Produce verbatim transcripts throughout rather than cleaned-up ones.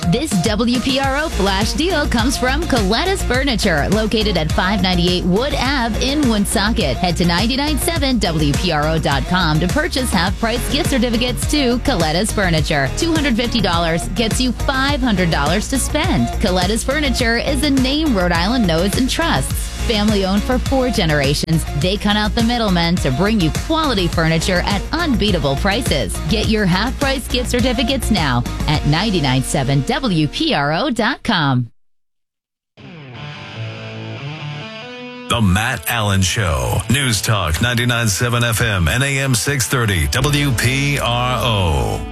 This W P R O flash deal comes from Coletta's Furniture, located at five ninety-eight Wood Avenue in Woonsocket. Head to nine nine seven W P R O dot com to purchase half-price gift certificates to Coletta's Furniture. two hundred fifty dollars gets you five hundred dollars to spend. Coletta's Furniture is a name Rhode Island knows and trusts. Family owned for four generations, they cut out the middlemen to bring you quality furniture at unbeatable prices. Get your half-price gift certificates now at nine nine seven W P R O dot com. The Matt Allen Show. News Talk ninety-nine point seven F M and A M six thirty W P R O.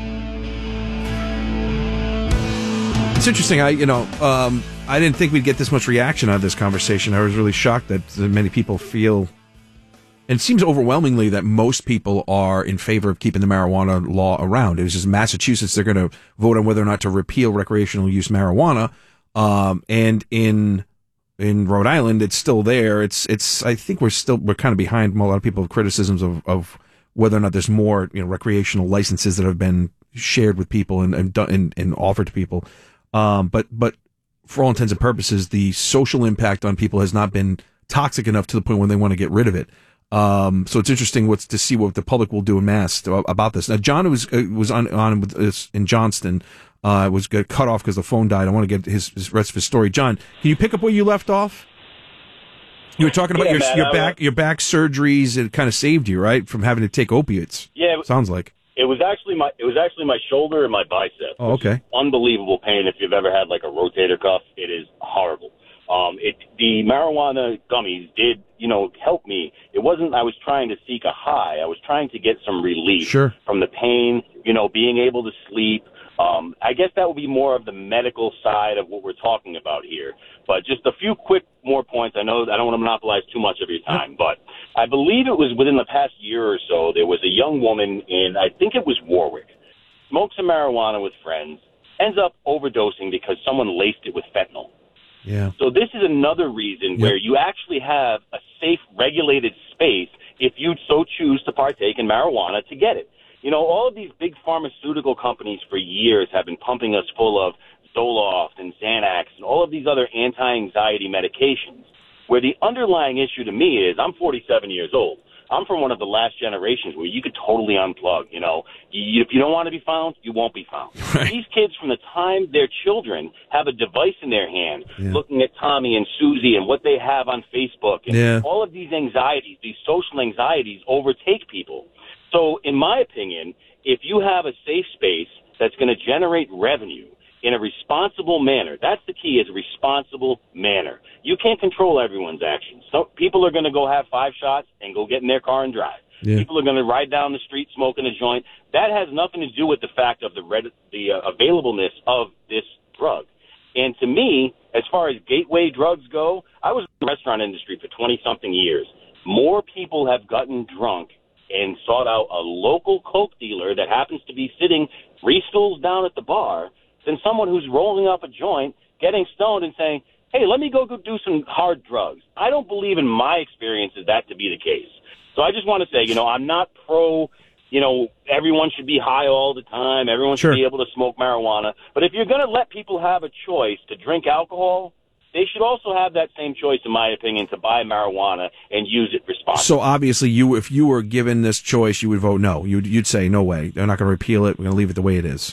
It's interesting. I, you know, um, I didn't think we'd get this much reaction out of this conversation. I was really shocked that many people feel, and it seems overwhelmingly that most people are in favor of keeping the marijuana law around. It was just Massachusetts, they're going to vote on whether or not to repeal recreational use marijuana. Um, and in in Rhode Island, it's still there. It's it's. I think we're still we're kind of behind a lot of people's criticisms of, of whether or not there's more, you know, recreational licenses that have been shared with people and and, done, and, and offered to people. Um, but but for all intents and purposes, the social impact on people has not been toxic enough to the point where they want to get rid of it. Um, so it's interesting what's to see what the public will do in mass about this. Now, John was uh, was on on with us in Johnston. Uh, was got cut off because the phone died. I want to get his, his rest of his story. John, can you pick up where you left off? You were talking about yeah, your man, your I back was, your back surgeries. It kind of saved you, right, from having to take opiates. Yeah, it, sounds like it was actually my it was actually my shoulder and my bicep. Oh, okay. Unbelievable pain. If you've ever had like a rotator cuff, it is horrible. Um, it the marijuana gummies did, you know, help me. It wasn't I was trying to seek a high. I was trying to get some relief sure. from the pain. You know, being able to sleep. Um, I guess that would be more of the medical side of what we're talking about here. But just a few quick more points. I know I don't want to monopolize too much of your time, but I believe it was within the past year or so, there was a young woman in, I think it was Warwick, smoked some marijuana with friends, ends up overdosing because someone laced it with fentanyl. Yeah. So this is another reason yep. where you actually have a safe, regulated space if you so choose to partake in marijuana to get it. You know, all of these big pharmaceutical companies for years have been pumping us full of Zoloft and Xanax and all of these other anti-anxiety medications, where the underlying issue to me is I'm forty-seven years old. I'm from one of the last generations where you could totally unplug, you know. You, if you don't want to be found, you won't be found. Right. These kids, from the time they're children, have a device in their hand, yeah. looking at Tommy and Susie and what they have on Facebook. And yeah. all of these anxieties, these social anxieties, overtake people. So, in my opinion, if you have a safe space that's going to generate revenue in a responsible manner, that's the key, is a responsible manner. You can't control everyone's actions. So people are going to go have five shots and go get in their car and drive. Yeah. People are going to ride down the street smoking a joint. That has nothing to do with the fact of the red, the uh, availableness of this drug. And to me, as far as gateway drugs go, I was in the restaurant industry for twenty-something years. More people have gotten drunk and sought out a local coke dealer that happens to be sitting three stools down at the bar than someone who's rolling up a joint, getting stoned, and saying, hey, let me go, go do some hard drugs. I don't believe in my experiences that to be the case. So I just want to say, you know, I'm not pro, you know, everyone should be high all the time. Everyone sure. should be able to smoke marijuana. But if you're going to let people have a choice to drink alcohol, they should also have that same choice, in my opinion, to buy marijuana and use it responsibly. So obviously, you, if you were given this choice, you would vote no. You'd, you'd say, no way. They're not going to repeal it. We're going to leave it the way it is.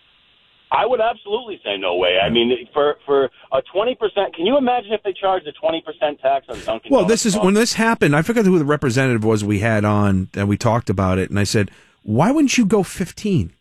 I would absolutely say no way. I mean, for for a twenty percent, can you imagine if they charged a twenty percent tax on Dunkin' Well, Donuts? this is when this happened. I forgot who the representative was we had on, and we talked about it. And I said, why wouldn't you go fifteen?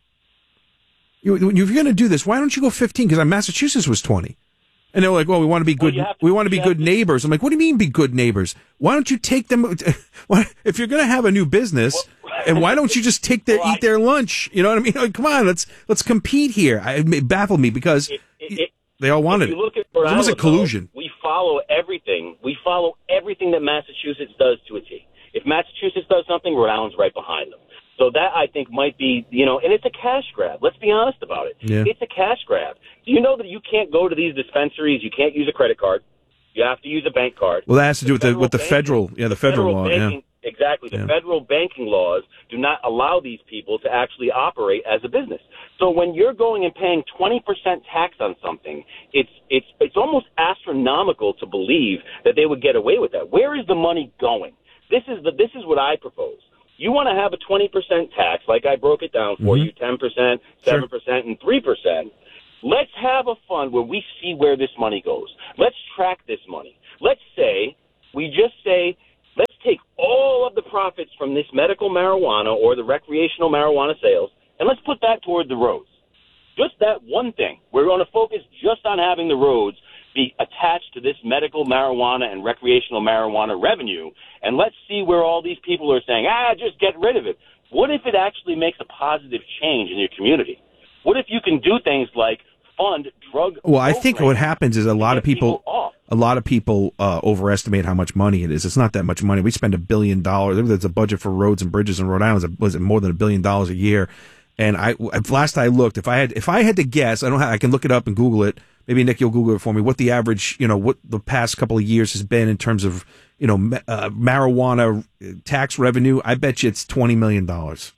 You, if you're going to do this, why don't you go fifteen? Because Massachusetts was twenty. And they're like, well, we want to be good. Well, to, we want to be good to, neighbors. I'm like, what do you mean be good neighbors? Why don't you take them? If you're going to have a new business, well, and why don't you just take their well, eat their lunch? You know what I mean? Like, come on, let's let's compete here. I, it baffled me because it, it, they all wanted it. Look at it was almost a collusion. Though, we follow everything. We follow everything that Massachusetts does to a T. If Massachusetts does something, Rhode Island's right behind them. So that, I think, might be, you know, and it's a cash grab. Let's be honest about it. Yeah. It's a cash grab. Do you know that you can't go to these dispensaries? You can't use a credit card. You have to use a bank card. Well, that has to do with the with the federal, yeah, the federal, law. Banking, exactly. The Yeah. federal banking laws do not allow these people to actually operate as a business. So when you're going and paying twenty percent tax on something, it's it's it's almost astronomical to believe that they would get away with that. Where is the money going? This is the this is what I propose. You want to have a twenty percent tax, like I broke it down for Mm-hmm. you, ten percent, seven percent, and three percent. Let's have a fund where we see where this money goes. Let's track this money. Let's say, we just say, let's take all of the profits from this medical marijuana or the recreational marijuana sales, and let's put that toward the roads. Just that one thing. We're going to focus just on having the roads be attached to this medical marijuana and recreational marijuana revenue, and let's see where all these people are saying, ah, just get rid of it. What if it actually makes a positive change in your community? What if you can do things like fund drug Well, I think what programs happens is a to lot get of people, off? a lot of people uh, overestimate how much money it is. It's not that much money. We spend a billion dollars. There's a budget for roads and bridges in Rhode Island. Was it more than a billion dollars a year? And I, last I looked, if I had, if I had to guess, I don't have, I can look it up and Google it. Maybe Nick, you'll Google it for me. What the average, you know, what the past couple of years has been in terms of, you know, ma- uh, marijuana tax revenue. I bet you it's twenty million dollars.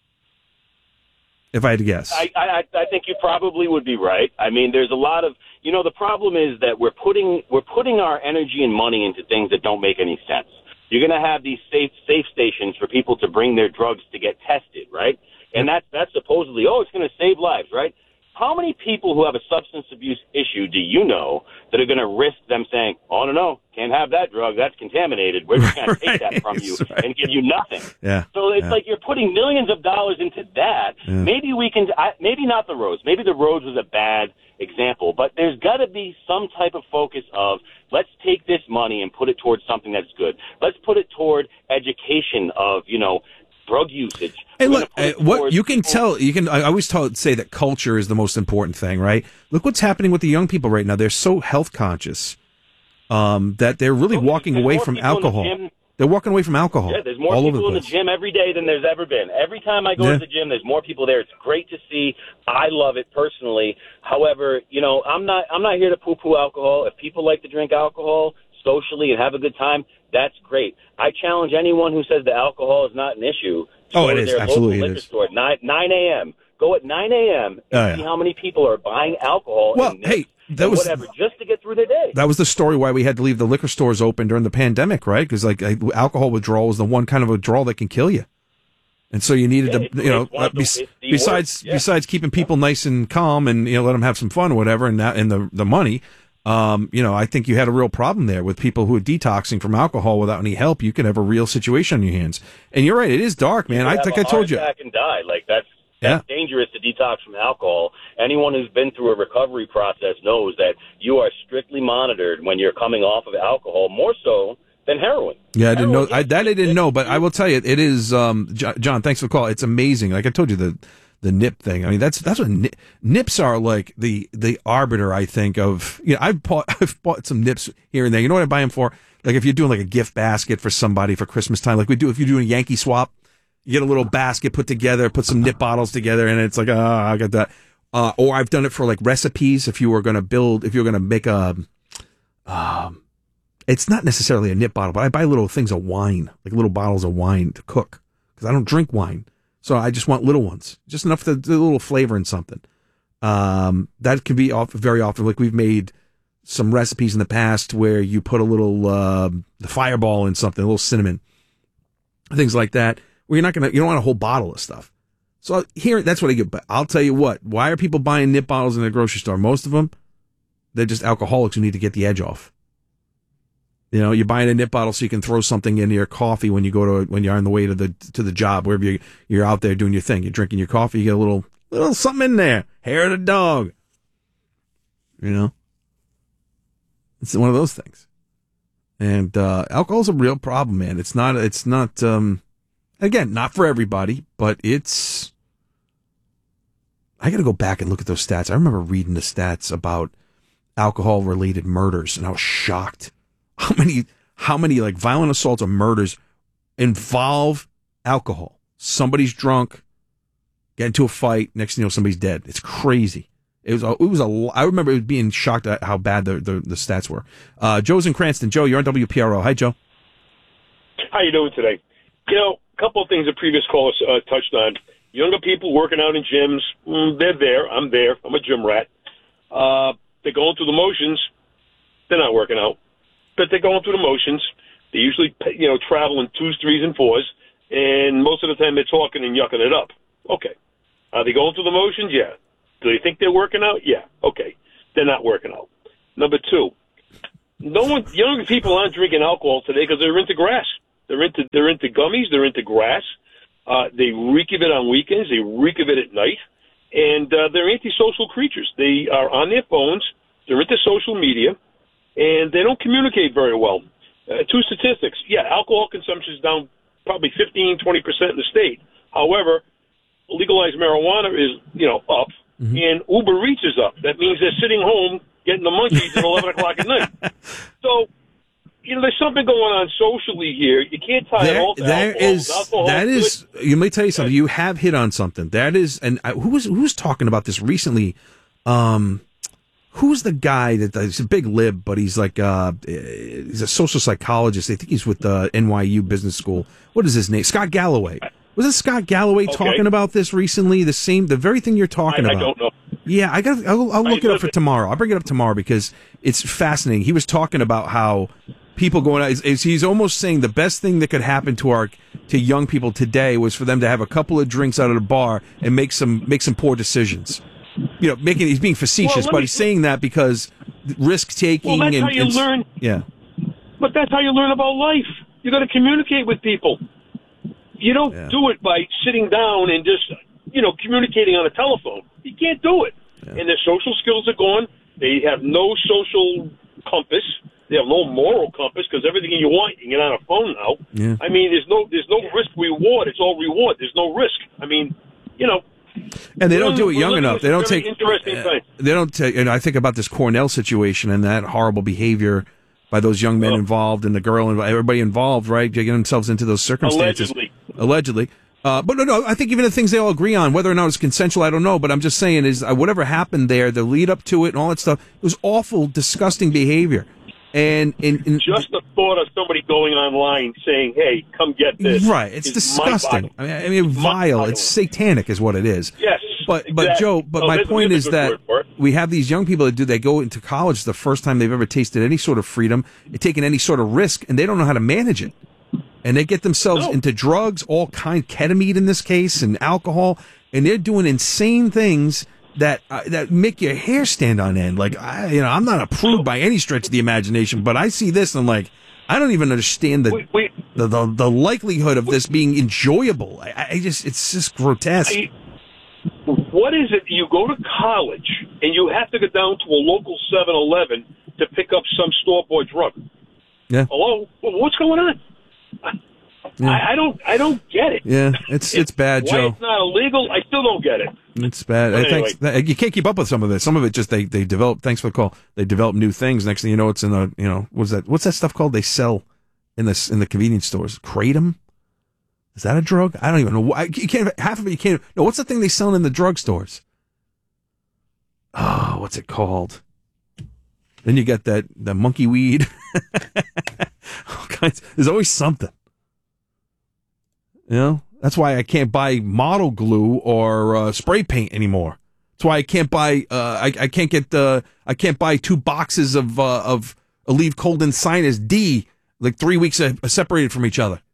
If I had to guess. I, I, I think you probably would be right. I mean, there's a lot of, you know, the problem is that we're putting we're putting our energy and money into things that don't make any sense. You're going to have these safe safe stations for people to bring their drugs to get tested, right? And that's that's supposedly, oh, it's going to save lives, right? How many people who have a substance abuse issue do you know that are going to risk them saying, oh, no, no, can't have that drug, that's contaminated, we're just going to take that from you right. and give you nothing. Yeah. So it's yeah. like you're putting millions of dollars into that. Yeah. Maybe we can, I, maybe not the roads. Maybe the roads was a bad example, but there's got to be some type of focus of let's take this money and put it towards something that's good. Let's put it toward education of, you know, drug usage. Hey, We're look, gonna put uh, it what towards you can people- tell, you can. I always tell, say that culture is the most important thing, right? Look what's happening with the young people right now. They're so health conscious um, that they're really Well, walking there's away more from people in the alcohol. gym. They're walking away from alcohol. Yeah, there's more all people over in the the place. gym every day than there's ever been. Every time I go Yeah. to the gym, there's more people there. It's great to see. I love it personally. However, you know, I'm not I'm not here to poo-poo alcohol. If people like to drink alcohol socially and have a good time, that's great. I challenge anyone who says that alcohol is not an issue. to Oh, go it to is. their Absolutely local it liquor is. store at nine nine a.m. Go at nine a.m. and Oh, yeah. see how many people are buying alcohol. Well, and hey, nips that and was- whatever just to get through their day. That was the story why we had to leave the liquor stores open during the pandemic, right? Because like uh, alcohol withdrawal is the one kind of withdrawal that can kill you. And so you needed Yeah, to, it's- you know, it's one uh, of the- bes- it's the besides worst, yeah. besides keeping people nice and calm and you know let them have some fun or whatever, and that and the the money, um, you know, I think you had a real problem there with people who are detoxing from alcohol without any help. You could have a real situation on your hands. And you're right, it is dark, man. You I could think have I a told heart you. attack and die. Like that's that's dangerous to detox from alcohol. Anyone who's been through a recovery process knows that you are strictly monitored when you're coming off of alcohol, more so than heroin. Yeah, I didn't know. Heroin, I, that I didn't know, but I will tell you, it is. Um, Jo- John, thanks for the call. It's amazing. Like I told you, the the nip thing. I mean, that's that's what nip, nips are like. The the arbiter, I think of. You know, I've bought I've bought some nips here and there. You know what I buy them for? Like if you're doing like a gift basket for somebody for Christmas time, like we do if you're doing a Yankee swap, you get a little basket put together, put some nip bottles together, and it's like, ah, oh, I got that. Uh, or I've done it for like recipes. If you were going to build, if you're going to make a, um. It's not necessarily a nip bottle, but I buy little things of wine, like little bottles of wine to cook, because I don't drink wine. So I just want little ones, just enough to do a little flavor in something. Um, that can be off very often. Like we've made some recipes in the past where you put a little uh, the fireball in something, a little cinnamon, things like that. Where you're not gonna, you don't want a whole bottle of stuff. So here, that's what I get. But I'll tell you what, why are people buying nip bottles in the grocery store? Most of them, they're just alcoholics who need to get the edge off. You know, you're buying a nip bottle so you can throw something into your coffee when you go to when you're on the way to the to the job, wherever you you're out there doing your thing. You're drinking your coffee, you get a little little something in there, hair of the dog. You know, it's one of those things. And uh, alcohol's a real problem, man. It's not. It's not. Um, again, not for everybody, but it's. I got to go back and look at those stats. I remember reading the stats about alcohol-related murders, and I was shocked. How many, how many like violent assaults or murders involve alcohol? Somebody's drunk, get into a fight, next thing you know, somebody's dead. It's crazy. It was, a, it was a, I remember it being shocked at how bad the, the, the stats were. Uh, Joe's in Cranston. Joe, you're on W P R O. Hi, Joe. How you doing today? You know, a couple of things the previous caller uh, touched on. Younger people working out in gyms, mm, they're there. I'm there. I'm a gym rat. Uh, they're going through the motions. They're not working out, but they're going through the motions. They usually, you know, travel in twos, threes, and fours, and most of the time they're talking and yucking it up. Okay. Are they going through the motions? Yeah. Do they think they're working out? Yeah. Okay. They're not working out. Number two, no one, younger people aren't drinking alcohol today because they're into grass. They're into they're into gummies. They're into grass. Uh, they reek of it on weekends. They reek of it at night. And uh, they're antisocial creatures. They are on their phones. They're into social media. And they don't communicate very well. Uh, two statistics. Yeah, alcohol consumption is down probably fifteen, twenty percent in the state. However, legalized marijuana is, you know, up. Mm-hmm. And Uber Eats is up. That means they're sitting home getting the monkeys at eleven o'clock at night. So, you know, there's something going on socially here. You can't tie there, it all to there alcohol. Is, alcohol that is, is, you may tell you something. You have hit on something. That is, and I, who was who was talking about this recently? Um, who's the guy that he's a big lib, but he's like uh, he's a social psychologist. I think he's with the N Y U Business School. What is his name? Scott Galloway. Was it Scott Galloway okay. talking about this recently? The same, the very thing you're talking I, about. I don't know. Yeah, I got. I'll, I'll look I, it up for tomorrow. I'll bring it up tomorrow because it's fascinating. He was talking about how people going out. Is, is he's almost saying the best thing that could happen to our to young people today was for them to have a couple of drinks out of the bar and make some make some poor decisions. You know, making he's being facetious, well, but me, he's saying that because risk taking. Well, that's and, how you and, learn. Yeah, but that's how you learn about life. You got to communicate with people. You don't yeah. do it by sitting down and just, you know, communicating on a telephone. You can't do it. Yeah. And their social skills are gone. They have no social compass. They have no moral compass because everything you want, you can get on a phone now. Yeah. I mean, there's no there's no risk reward. It's all reward. There's no risk. I mean, you know. And they don't do it young enough. They don't take. Interesting uh, thing. They don't take. And I think about this Cornell situation and that horrible behavior by those young men oh. involved and the girl and everybody involved, right? Getting themselves into those circumstances. Allegedly. Allegedly. Uh, but no, no, I think even the things they all agree on, whether or not it's consensual, I don't know. But I'm just saying is uh, whatever happened there, the lead up to it and all that stuff, it was awful, disgusting behavior. And, and, and just the thought of somebody going online saying, "Hey, come get this." Right. It's disgusting. I mean, I mean vile. It's satanic is what it is. Yes. But, exactly. but Joe, but oh, my point is that it. we have these young people that do, they go into college the first time they've ever tasted any sort of freedom, taken any sort of risk, and they don't know how to manage it. And they get themselves no. into drugs, all kind, ketamine in this case, and alcohol, and they're doing insane things that uh, that make your hair stand on end. Like, I, you know, I'm not a prude by any stretch of the imagination, but I see this and I'm like, I don't even understand the we, we, the, the the likelihood of this being enjoyable. I, I just, it's just grotesque. I, what is it? You go to college and you have to go down to a local seven eleven to pick up some store-bought drug. Yeah. Hello? What's going on? Yeah. I, I don't. I don't get it. Yeah, it's it's bad, Why Joe. it's not illegal? I still don't get it. It's bad. But Thanks. anyway. You can't keep up with some of it. Some of it just they they develop. Thanks for the call. They develop new things. Next thing you know, it's in the you know what's that? What's that stuff called? They sell in this in the convenience stores. Kratom. Is that a drug? I don't even know. I, you can't half of it. You can't. No, what's the thing they sell in the drugstores? Oh, what's it called? Then you got that the monkey weed. All kinds. There's always something. You know, that's why I can't buy model glue or uh, spray paint anymore. That's why I can't buy. Uh, I, I can't get the. I can't buy two boxes of uh, of Aleve Colden Sinus D like three weeks uh, separated from each other.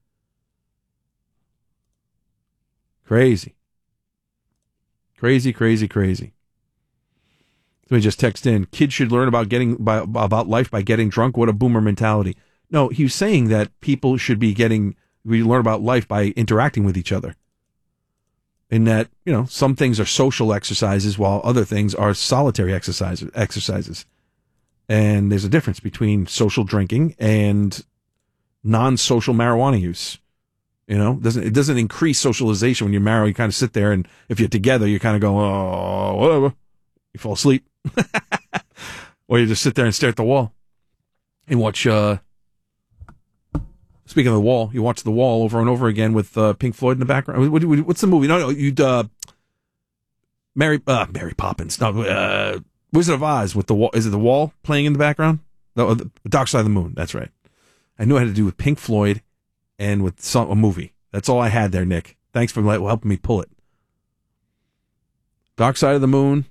Crazy, crazy, crazy, crazy. Let me just text in. Kids should learn about getting by, about life by getting drunk. What a boomer mentality. No, he was saying that people should be getting. We learn about life by interacting with each other. In that, you know, some things are social exercises while other things are solitary exercises. exercises. And there's a difference between social drinking and non-social marijuana use. You know, it doesn't, it doesn't increase socialization when you're married. You kind of sit there and if you're together, you kind of go, oh, whatever. You fall asleep. Or you just sit there and stare at the wall and watch, uh, speaking of the wall, you watch The Wall over and over again with uh, Pink Floyd in the background. What, what, what's the movie? No, no, you'd uh, Mary uh, Mary Poppins. No, uh, Wizard of Oz with the wall. Is it The Wall playing in the background? No, the Dark Side of the Moon. That's right. I knew it had to do with Pink Floyd and with some, a movie. That's all I had there, Nick. Thanks for helping me pull it. Dark Side of the Moon.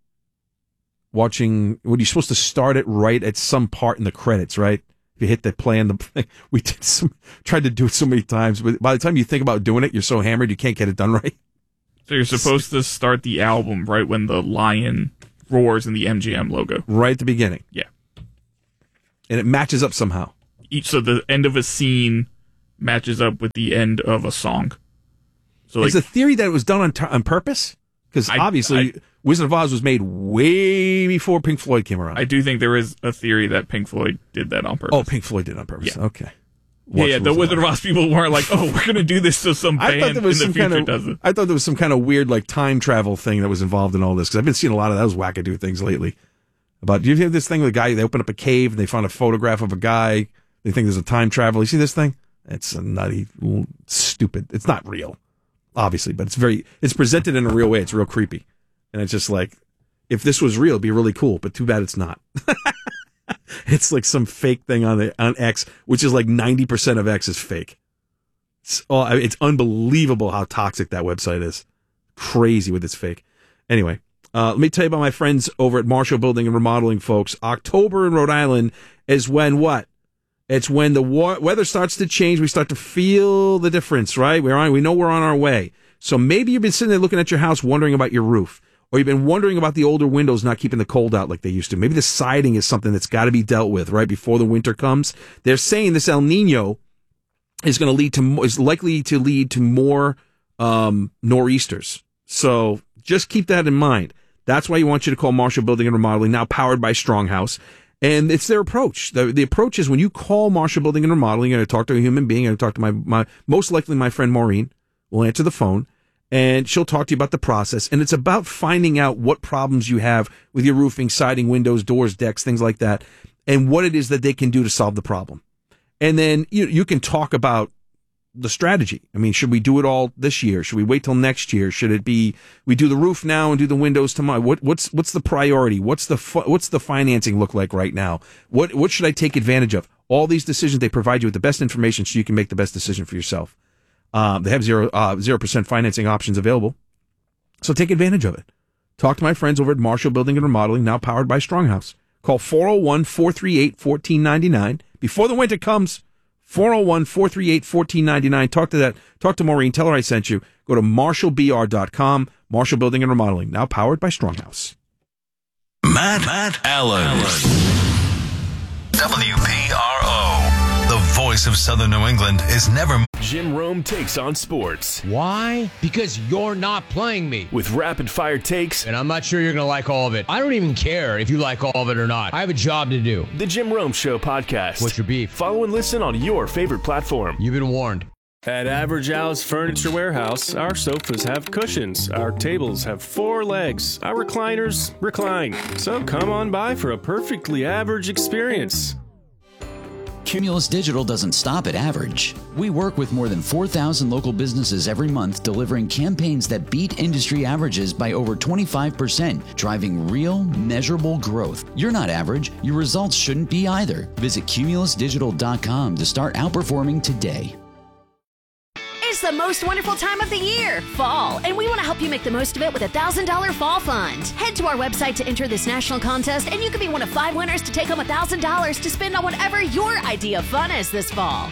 Watching, when you're supposed to start it right at some part in the credits, right? If you hit the play on the thing, we did some, tried to do it so many times, but by the time you think about doing it, you're so hammered you can't get it done right. So you're supposed to start the album right when the lion roars in the M G M logo. Right at the beginning. Yeah. And it matches up somehow. Each, so the end of a scene matches up with the end of a song. So like, is the theory that it was done on, t- on purpose? Because obviously, I, Wizard of Oz was made way before Pink Floyd came around. I do think there is a theory that Pink Floyd did that on purpose. Oh, Pink Floyd did it on purpose. Yeah. Okay. Watch yeah, yeah. The Wizard of Oz people weren't like, "Oh, we're going to do this so some band in the future kind of, does it." I thought there was some kind of weird like time travel thing that was involved in all this because I've been seeing a lot of those wackadoo things lately. About do you hear this thing with a guy? They open up a cave and they found a photograph of a guy. They think there's a time travel. You see this thing? It's a nutty, stupid. It's not real, obviously, but it's very. It's presented in a real way. It's real creepy. And it's just like, if this was real, it'd be really cool, but too bad it's not. It's like some fake thing on the on X, which is like ninety percent of X is fake. It's, oh, it's unbelievable how toxic that website is. Crazy with its fake. Anyway, uh, let me tell you about my friends over at Marshall Building and Remodeling, folks. October in Rhode Island is when what? It's when the wa- weather starts to change. We start to feel the difference, right? We're on. We know we're on our way. So maybe you've been sitting there looking at your house wondering about your roof. Or you've been wondering about the older windows not keeping the cold out like they used to. Maybe the siding is something that's got to be dealt with right before the winter comes. They're saying this El Nino is going to lead to is likely to lead to more um, nor'easters. So just keep that in mind. That's why you want you to call Marshall Building and Remodeling, now powered by Stronghouse. And it's their approach. The, the approach is when you call Marshall Building and Remodeling, you're going to talk to a human being. You're going to talk to my, my most likely my friend Maureen will answer the phone. And she'll talk to you about the process. And it's about finding out what problems you have with your roofing, siding, windows, doors, decks, things like that, and what it is that they can do to solve the problem. And then you you can talk about the strategy. I mean, should we do it all this year? Should we wait till next year? Should it be we do the roof now and do the windows tomorrow? What what's what's the priority? What's the what's the financing look like right now? What what should I take advantage of? All these decisions, they provide you with the best information so you can make the best decision for yourself. Um, they have zero, uh, zero percent financing options available. So take advantage of it. Talk to my friends over at Marshall Building and Remodeling, now powered by Stronghouse. Call four oh one, four three eight, one four nine nine. Before the winter comes, four oh one, four three eight, one four nine nine. Talk to that. Talk to Maureen. Tell her I sent you. Go to marshall b r dot com. Marshall Building and Remodeling, now powered by Stronghouse. Matt, Matt Allen. Allen. W P R O. The voice of Southern New England is never... Jim Rome takes on sports. Why? Because you're not playing me. With rapid-fire takes. And I'm not sure you're going to like all of it. I don't even care if you like all of it or not. I have a job to do. The Jim Rome Show podcast. What's your beef? Follow and listen on your favorite platform. You've been warned. At Average Al's Furniture Warehouse, our sofas have cushions, our tables have four legs, our recliners recline. So come on by for a perfectly average experience. Cumulus Digital doesn't stop at average. We work with more than four thousand local businesses every month, delivering campaigns that beat industry averages by over twenty-five percent, driving real, measurable growth. You're not average. Your results shouldn't be either. Visit cumulus digital dot com to start outperforming today. It's the most wonderful time of the year, fall, and we want to help you make the most of it with a one thousand dollars Fall Fund. Head to our website to enter this national contest, and you can be one of five winners to take home one thousand dollars to spend on whatever your idea of fun is this fall.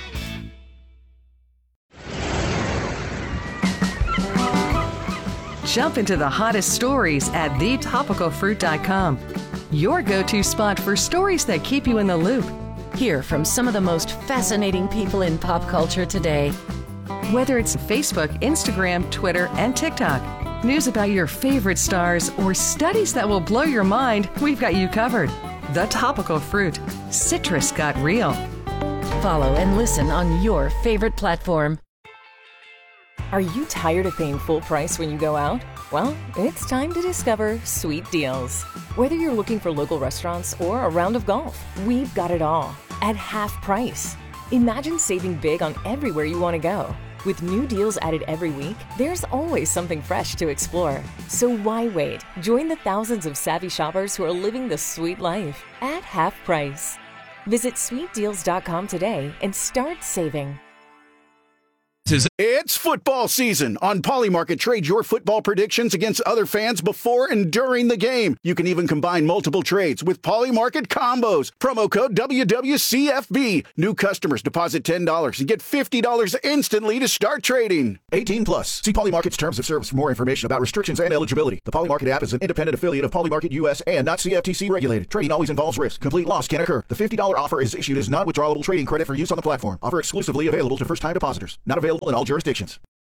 Jump into the hottest stories at the topical fruit dot com, your go-to spot for stories that keep you in the loop. Hear from some of the most fascinating people in pop culture today. Whether it's Facebook, Instagram, Twitter, and TikTok, news about your favorite stars, or studies that will blow your mind, we've got you covered. The Topical Fruit. Citrus got real. Follow and listen on your favorite platform. Are you tired of paying full price when you go out? Well, it's time to discover Sweet Deals. Whether you're looking for local restaurants or a round of golf, we've got it all at half price. Imagine saving big on everywhere you want to go. With new deals added every week, there's always something fresh to explore. So why wait? Join the thousands of savvy shoppers who are living the sweet life at half price. Visit sweet deals dot com today and start saving. It's football season. On Polymarket, trade your football predictions against other fans before and during the game. You can even combine multiple trades with Polymarket combos. Promo code W W C F B. New customers deposit ten dollars and get fifty dollars instantly to start trading. eighteen plus. See Polymarket's terms of service for more information about restrictions and eligibility. The Polymarket app is an independent affiliate of Polymarket U S and not C F T C regulated. Trading always involves risk. Complete loss can occur. The fifty dollars offer is issued as non-withdrawable trading credit for use on the platform. Offer exclusively available to first-time depositors. Not available in all jurisdictions.